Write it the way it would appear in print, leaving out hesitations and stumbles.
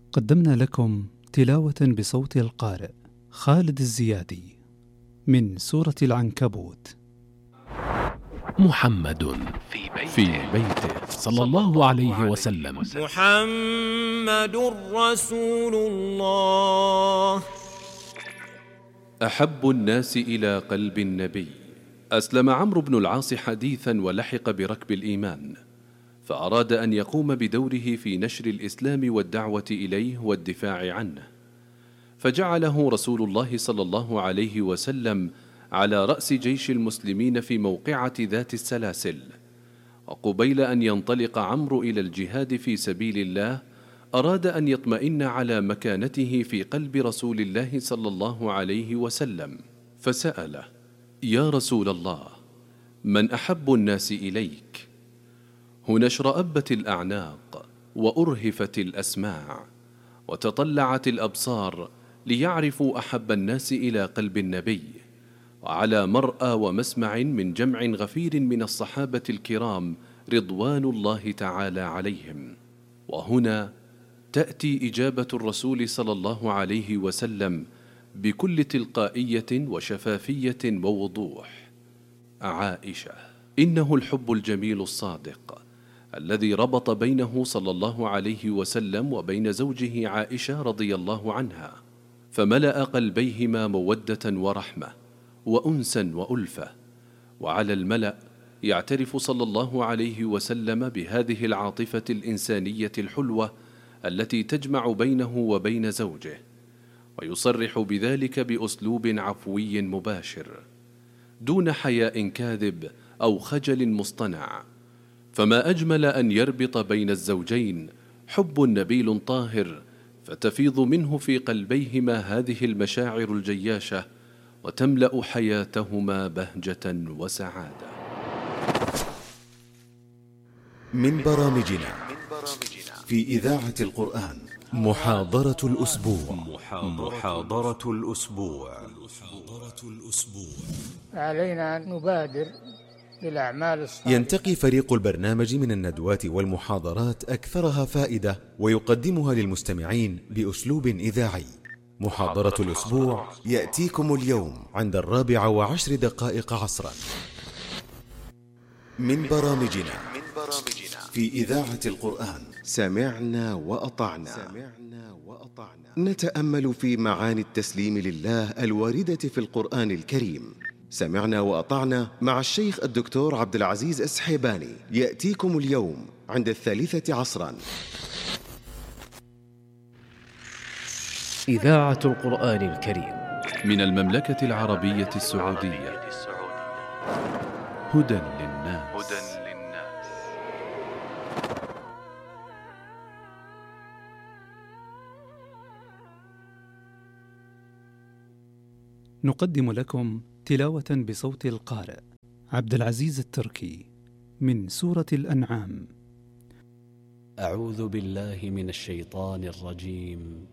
قدمنا لكم تلاوة بصوت القارئ خالد الزيادي من سورة العنكبوت. محمد في بيته صلى الله عليه وسلم. محمد رسول الله. أحب الناس إلى قلب النبي. أسلم عمرو بن العاص حديثا ولحق بركب الإيمان، فأراد أن يقوم بدوره في نشر الإسلام والدعوة إليه والدفاع عنه، فجعله رسول الله صلى الله عليه وسلم على رأس جيش المسلمين في موقعة ذات السلاسل. وقبيل أن ينطلق عمرو إلى الجهاد في سبيل الله، أراد أن يطمئن على مكانته في قلب رسول الله صلى الله عليه وسلم، فسأله: يا رسول الله، من أحب الناس إليك؟ هنا اشرأبت الأعناق وأرهفت الأسماع وتطلعت الأبصار ليعرفوا أحب الناس إلى قلب النبي، وعلى مرأى ومسمع من جمع غفير من الصحابة الكرام رضوان الله تعالى عليهم. وهنا تأتي إجابة الرسول صلى الله عليه وسلم بكل تلقائية وشفافية ووضوح: عائشة. إنه الحب الجميل الصادق الذي ربط بينه صلى الله عليه وسلم وبين زوجه عائشة رضي الله عنها، فملأ قلبيهما مودة ورحمة وأنسا وألفة. وعلى الملأ يعترف صلى الله عليه وسلم بهذه العاطفة الإنسانية الحلوة التي تجمع بينه وبين زوجه، ويصرح بذلك بأسلوب عفوي مباشر دون حياء كاذب أو خجل مصطنع. فما أجمل أن يربط بين الزوجين حب نبيل طاهر، فتفيض منه في قلبيهما هذه المشاعر الجياشة، وتملأ حياتهما بهجة وسعادة. من برامجنا في إذاعة القرآن محاضرة الأسبوع. علينا أن نبادر بالأعمال الصالحة. ينتقي فريق البرنامج من الندوات والمحاضرات أكثرها فائدة، ويقدمها للمستمعين بأسلوب إذاعي. محاضرة الأسبوع يأتيكم اليوم عند 4:10 عصرا. من برامجنا في إذاعة القرآن سمعنا وأطعنا. نتأمل في معاني التسليم لله الواردة في القرآن الكريم. سمعنا وأطعنا مع الشيخ الدكتور عبد العزيز السحيباني، يأتيكم اليوم عند 3 عصرا. إذاعة القرآن الكريم من المملكة العربية السعودية. هدى للناس. نقدم لكم تلاوة بصوت القارئ عبد العزيز التركي من سورة الأنعام. أعوذ بالله من الشيطان الرجيم.